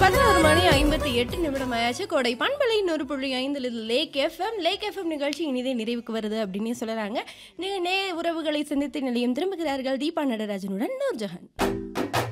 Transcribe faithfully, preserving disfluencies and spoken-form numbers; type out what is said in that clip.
பதினொரு மணி ஐம்பத்தி எட்டு நிமிடம் ஆயாச்சு. கோடை பண்பலை நூறு புள்ளி ஐந்தில் இது லேக் எஃப்எம். லேக் எஃப்எம் நிகழ்ச்சி இனிதே நிறைவுக்கு வருது அப்படின்னு சொல்லறாங்க. நே உறவுகளை சந்தித்து நிலையம் திரும்புகிறார்கள் தீபா நடராஜனுடன் நூர்ஜஹான்.